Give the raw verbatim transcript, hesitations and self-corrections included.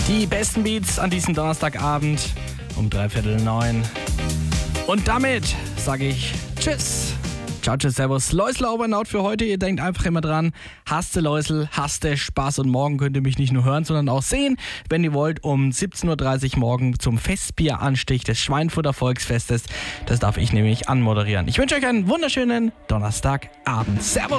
Die besten Beats an diesem Donnerstagabend um dreiviertel neun. Und damit sage ich Tschüss. Ciao, tschüss, servus. Läusel over and out für heute. Ihr denkt einfach immer dran, hasste Läusel, hasste Spaß. Und morgen könnt ihr mich nicht nur hören, sondern auch sehen, wenn ihr wollt, um siebzehn Uhr dreißig morgen zum Festbieranstich des Schweinfurter Volksfestes. Das darf ich nämlich anmoderieren. Ich wünsche euch einen wunderschönen Donnerstagabend. Servus.